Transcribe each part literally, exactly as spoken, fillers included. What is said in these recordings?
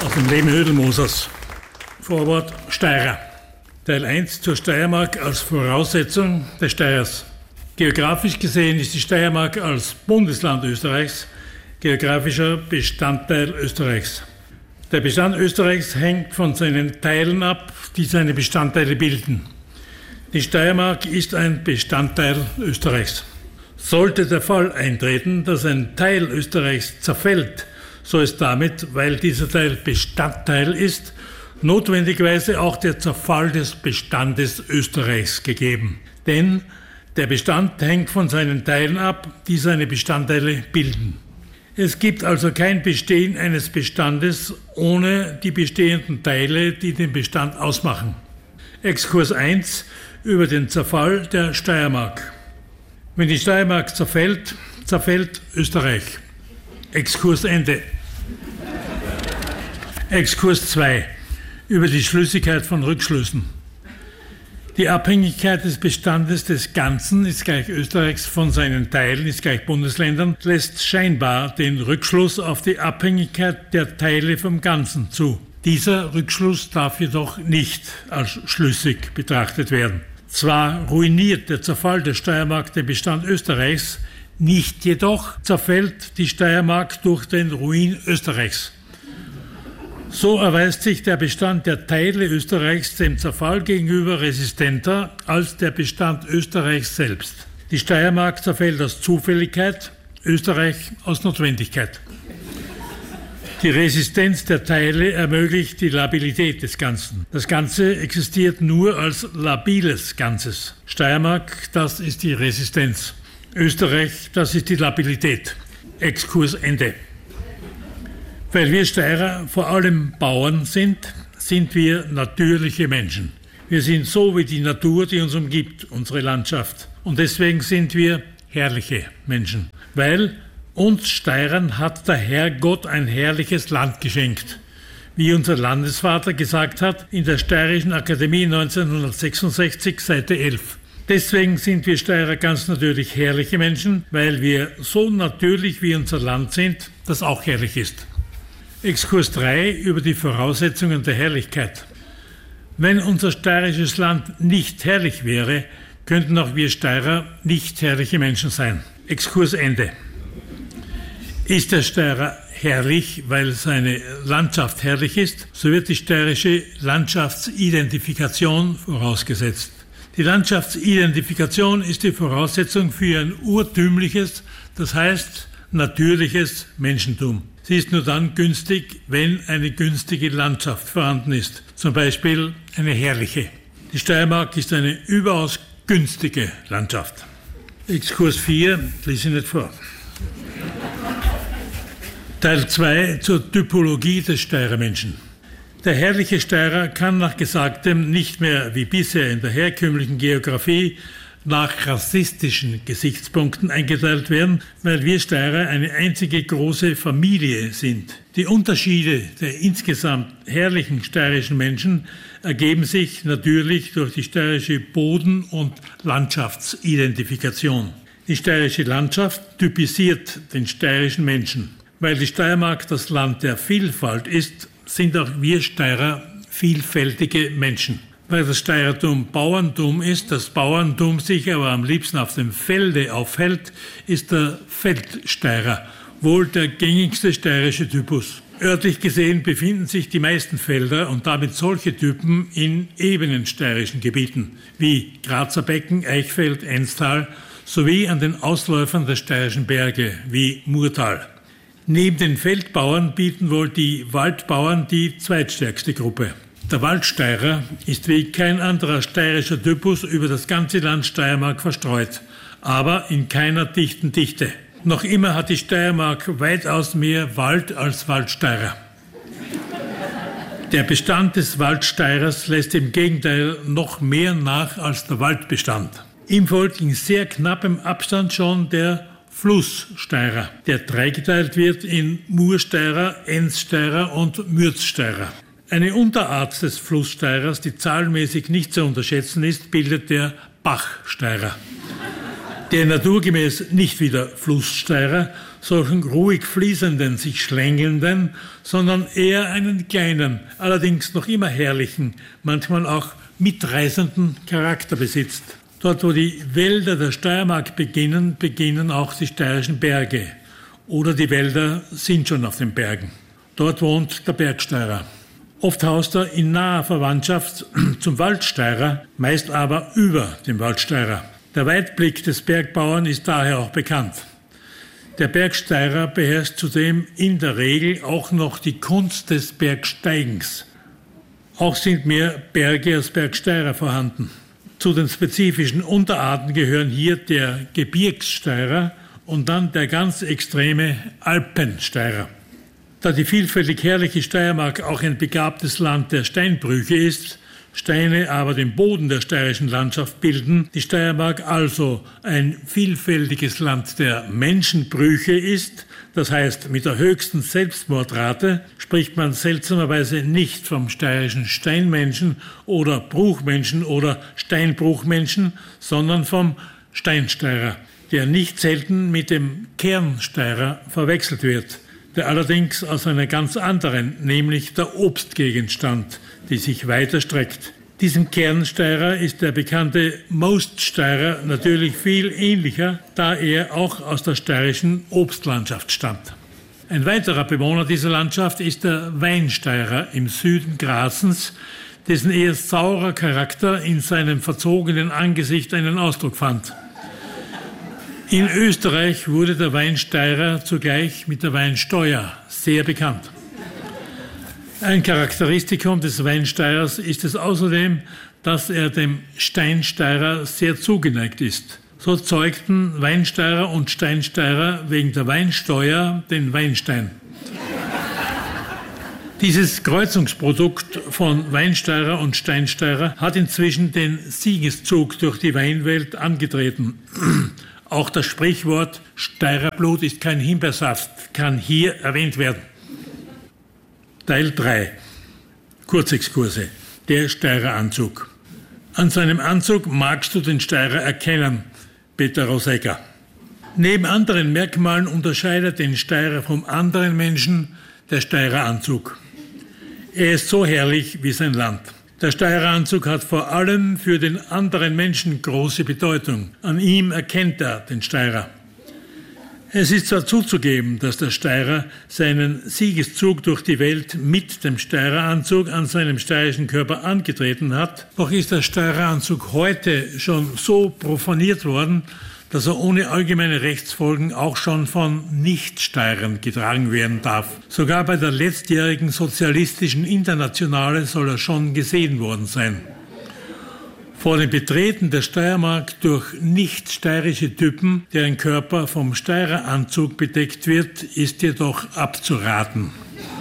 Aus dem Leben Hödelmosers. Vorwort Steirer. Teil eins zur Steiermark als Voraussetzung des Steirers. Geografisch gesehen ist die Steiermark als Bundesland Österreichs geografischer Bestandteil Österreichs. Der Bestand Österreichs hängt von seinen Teilen ab, die seine Bestandteile bilden. Die Steiermark ist ein Bestandteil Österreichs. Sollte der Fall eintreten, dass ein Teil Österreichs zerfällt, so ist damit, weil dieser Teil Bestandteil ist, notwendigerweise auch der Zerfall des Bestandes Österreichs gegeben. Denn der Bestand hängt von seinen Teilen ab, die seine Bestandteile bilden. Es gibt also kein Bestehen eines Bestandes ohne die bestehenden Teile, die den Bestand ausmachen. Exkurs eins über den Zerfall der Steiermark. Wenn die Steiermark zerfällt, zerfällt Österreich. Exkurs Ende. Exkurs zwei über die Schlüssigkeit von Rückschlüssen. Die Abhängigkeit des Bestandes des Ganzen ist gleich Österreichs von seinen Teilen, ist gleich Bundesländern, lässt scheinbar den Rückschluss auf die Abhängigkeit der Teile vom Ganzen zu. Dieser Rückschluss darf jedoch nicht als schlüssig betrachtet werden. Zwar ruiniert der Zerfall der Steiermark den Bestand Österreichs, nicht jedoch zerfällt die Steiermark durch den Ruin Österreichs. So erweist sich der Bestand der Teile Österreichs dem Zerfall gegenüber resistenter als der Bestand Österreichs selbst. Die Steiermark zerfällt aus Zufälligkeit, Österreich aus Notwendigkeit. Die Resistenz der Teile ermöglicht die Labilität des Ganzen. Das Ganze existiert nur als labiles Ganzes. Steiermark, das ist die Resistenz. Österreich, das ist die Labilität. Exkurs Ende. Weil wir Steirer vor allem Bauern sind, sind wir natürliche Menschen. Wir sind so wie die Natur, die uns umgibt, unsere Landschaft. Und deswegen sind wir herrliche Menschen. Weil uns Steirern hat der Herrgott ein herrliches Land geschenkt. Wie unser Landesvater gesagt hat, in der Steirischen Akademie neunzehnhundertsechsundsechzig, Seite elf. Deswegen sind wir Steirer ganz natürlich herrliche Menschen, weil wir so natürlich wie unser Land sind, das auch herrlich ist. Exkurs drei über die Voraussetzungen der Herrlichkeit. Wenn unser steirisches Land nicht herrlich wäre, könnten auch wir Steirer nicht herrliche Menschen sein. Exkurs Ende. Ist der Steirer herrlich, weil seine Landschaft herrlich ist, so wird die steirische Landschaftsidentifikation vorausgesetzt. Die Landschaftsidentifikation ist die Voraussetzung für ein urtümliches, das heißt natürliches Menschentum. Sie ist nur dann günstig, wenn eine günstige Landschaft vorhanden ist, zum Beispiel eine herrliche. Die Steiermark ist eine überaus günstige Landschaft. Exkurs vier, lese ich nicht vor. Teil zwei zur Typologie des Steirermenschen. Der herrliche Steirer kann nach Gesagtem nicht mehr wie bisher in der herkömmlichen Geografie nach rassistischen Gesichtspunkten eingeteilt werden, weil wir Steirer eine einzige große Familie sind. Die Unterschiede der insgesamt herrlichen steirischen Menschen ergeben sich natürlich durch die steirische Boden- und Landschaftsidentifikation. Die steirische Landschaft typisiert den steirischen Menschen. Weil die Steiermark das Land der Vielfalt ist, sind auch wir Steirer vielfältige Menschen. Weil das Steirertum Bauerntum ist, das Bauerntum sich aber am liebsten auf dem Felde aufhält, ist der Feldsteirer wohl der gängigste steirische Typus. Örtlich gesehen befinden sich die meisten Felder und damit solche Typen in ebenen steirischen Gebieten, wie Grazer Becken, Eichfeld, Enstal, sowie an den Ausläufern der steirischen Berge, wie Murtal. Neben den Feldbauern bieten wohl die Waldbauern die zweitstärkste Gruppe. Der Waldsteirer ist wie kein anderer steirischer Typus über das ganze Land Steiermark verstreut, aber in keiner dichten Dichte. Noch immer hat die Steiermark weitaus mehr Wald als Waldsteirer. Der Bestand des Waldsteirers lässt im Gegenteil noch mehr nach als der Waldbestand. Ihm folgt in sehr knappem Abstand schon der Flusssteirer, der dreigeteilt wird in Mursteirer, Enssteirer und Mürzsteirer. Eine Unterart des Flusssteirers, die zahlenmäßig nicht zu unterschätzen ist, bildet der Bachsteirer. Der naturgemäß nicht wie der Flusssteirer solchen ruhig fließenden, sich schlängelnden, sondern eher einen kleinen, allerdings noch immer herrlichen, manchmal auch mitreißenden Charakter besitzt. Dort, wo die Wälder der Steiermark beginnen, beginnen auch die steirischen Berge. Oder die Wälder sind schon auf den Bergen. Dort wohnt der Bergsteirer. Oft haust er in naher Verwandtschaft zum Waldsteirer, meist aber über dem Waldsteirer. Der Weitblick des Bergbauern ist daher auch bekannt. Der Bergsteirer beherrscht zudem in der Regel auch noch die Kunst des Bergsteigens. Auch sind mehr Berge als Bergsteirer vorhanden. Zu den spezifischen Unterarten gehören hier der Gebirgssteirer und dann der ganz extreme Alpensteirer. Da die vielfältig herrliche Steiermark auch ein begabtes Land der Steinbrüche ist, Steine aber den Boden der steirischen Landschaft bilden, die Steiermark also ein vielfältiges Land der Menschenbrüche ist, das heißt mit der höchsten Selbstmordrate, spricht man seltsamerweise nicht vom steirischen Steinmenschen oder Bruchmenschen oder Steinbruchmenschen, sondern vom Steinsteirer, der nicht selten mit dem Kernsteirer verwechselt wird, der allerdings aus einer ganz anderen, nämlich der Obstgegend stammt, die sich weiter streckt. Diesem Kernsteirer ist der bekannte Moststeirer natürlich viel ähnlicher, da er auch aus der steirischen Obstlandschaft stammt. Ein weiterer Bewohner dieser Landschaft ist der Weinsteirer im Süden Grazens, dessen eher saurer Charakter in seinem verzogenen Angesicht einen Ausdruck fand. In Österreich wurde der Weinsteirer zugleich mit der Weinsteuer sehr bekannt. Ein Charakteristikum des Weinsteirers ist es außerdem, dass er dem Steinsteirer sehr zugeneigt ist. So zeugten Weinsteirer und Steinsteirer wegen der Weinsteuer den Weinstein. Dieses Kreuzungsprodukt von Weinsteirer und Steinsteirer hat inzwischen den Siegeszug durch die Weinwelt angetreten. Auch das Sprichwort Steirerblut ist kein Himbeersaft kann hier erwähnt werden. Teil drei. Kurzexkurse. Der Steireranzug. An seinem Anzug magst du den Steirer erkennen, Peter Rosegger. Neben anderen Merkmalen unterscheidet den Steirer vom anderen Menschen der Steireranzug. Er ist so herrlich wie sein Land. Der Steireranzug hat vor allem für den anderen Menschen große Bedeutung. An ihm erkennt er den Steirer. Es ist zwar zuzugeben, dass der Steirer seinen Siegeszug durch die Welt mit dem Steireranzug an seinem steirischen Körper angetreten hat, doch ist der Steireranzug heute schon so profaniert worden, dass er ohne allgemeine Rechtsfolgen auch schon von Nicht-Steirern getragen werden darf. Sogar bei der letztjährigen sozialistischen Internationale soll er schon gesehen worden sein. Vor dem Betreten der Steiermark durch nicht-steirische Typen, deren Körper vom Steireranzug bedeckt wird, ist jedoch abzuraten.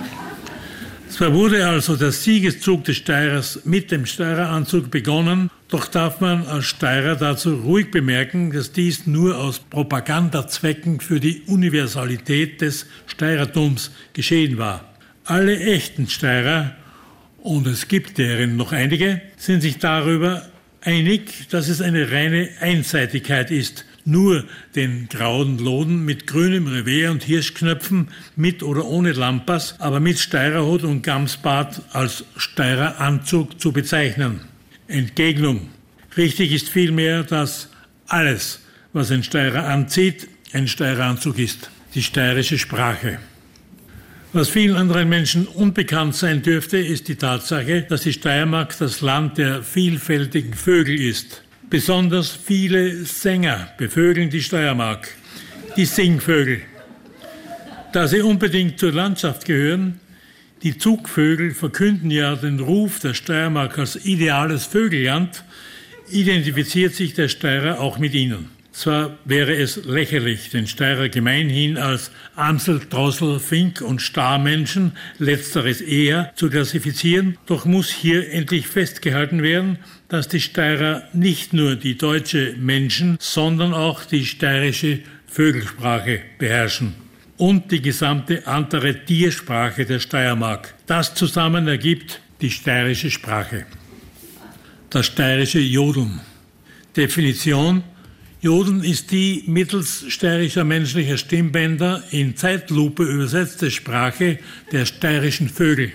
Zwar wurde also der Siegeszug des Steirers mit dem Steireranzug begonnen, doch darf man als Steirer dazu ruhig bemerken, dass dies nur aus Propagandazwecken für die Universalität des Steirertums geschehen war. Alle echten Steirer, und es gibt deren noch einige, sind sich darüber einig, dass es eine reine Einseitigkeit ist, nur den grauen Loden mit grünem Revier und Hirschknöpfen, mit oder ohne Lampas, aber mit Steirerhut und Gamsbart als Steireranzug zu bezeichnen. Entgegnung. Richtig ist vielmehr, dass alles, was ein Steirer anzieht, ein Steireranzug ist. Die steirische Sprache. Was vielen anderen Menschen unbekannt sein dürfte, ist die Tatsache, dass die Steiermark das Land der vielfältigen Vögel ist. Besonders viele Sänger bevögeln die Steiermark, die Singvögel. Da sie unbedingt zur Landschaft gehören, die Zugvögel verkünden ja den Ruf der Steiermark als ideales Vögelland, identifiziert sich der Steirer auch mit ihnen. Zwar wäre es lächerlich, den Steirer gemeinhin als Amsel, Drossel, Fink und Starmenschen, letzteres eher, zu klassifizieren, doch muss hier endlich festgehalten werden, dass die Steirer nicht nur die deutsche Menschen, sondern auch die steirische Vögelsprache beherrschen und die gesamte andere Tiersprache der Steiermark. Das zusammen ergibt die steirische Sprache. Das steirische Jodeln. Definition: Jodeln ist die mittels steirischer menschlicher Stimmbänder in Zeitlupe übersetzte Sprache der steirischen Vögel.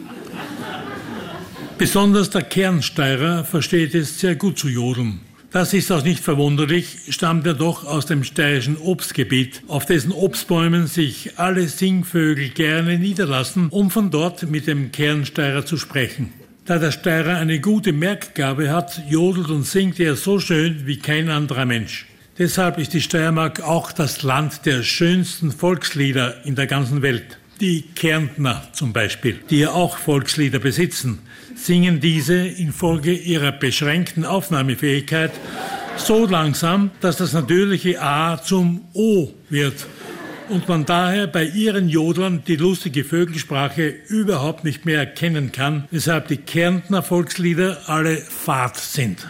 Besonders der Kernsteirer versteht es sehr gut zu jodeln. Das ist auch nicht verwunderlich, stammt er doch aus dem steirischen Obstgebiet, auf dessen Obstbäumen sich alle Singvögel gerne niederlassen, um von dort mit dem Kernsteirer zu sprechen. Da der Steirer eine gute Merkgabe hat, jodelt und singt er so schön wie kein anderer Mensch. Deshalb ist die Steiermark auch das Land der schönsten Volkslieder in der ganzen Welt. Die Kärntner zum Beispiel, die ja auch Volkslieder besitzen, singen diese infolge ihrer beschränkten Aufnahmefähigkeit so langsam, dass das natürliche A zum O wird und man daher bei ihren Jodlern die lustige Vögelsprache überhaupt nicht mehr erkennen kann, weshalb die Kärntner Volkslieder alle fad sind.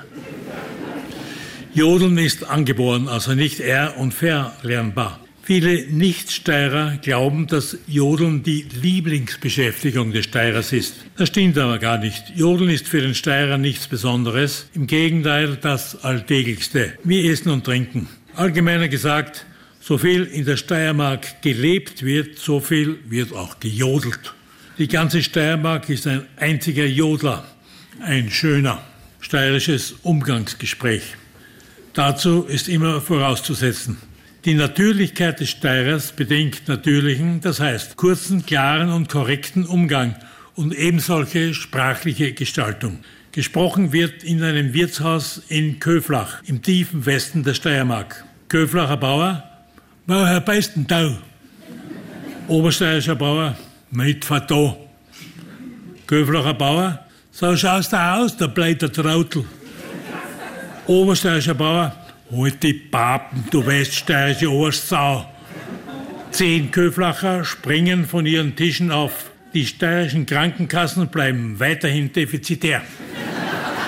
Jodeln ist angeboren, also nicht er- und verlernbar. Viele Nicht-Steirer glauben, dass Jodeln die Lieblingsbeschäftigung des Steirers ist. Das stimmt aber gar nicht. Jodeln ist für den Steirer nichts Besonderes. Im Gegenteil, das Alltäglichste. Wie Essen und Trinken. Allgemeiner gesagt, so viel in der Steiermark gelebt wird, so viel wird auch gejodelt. Die ganze Steiermark ist ein einziger Jodler, ein schöner steirisches Umgangsgespräch. Dazu ist immer vorauszusetzen: die Natürlichkeit des Steirers bedingt natürlichen, das heißt kurzen, klaren und korrekten Umgang und ebensolche sprachliche Gestaltung. Gesprochen wird in einem Wirtshaus in Köflach, im tiefen Westen der Steiermark. Köflacher Bauer: Woher bist denn du? Obersteirischer Bauer: Mit von da. Köflacher Bauer: So schaust du aus, der blöde Trottel. Obersteirischer Bauer: Halt die Papen, du weststeirische Arstsau. Zehn Köflacher springen von ihren Tischen auf. Die steirischen Krankenkassen bleiben weiterhin defizitär.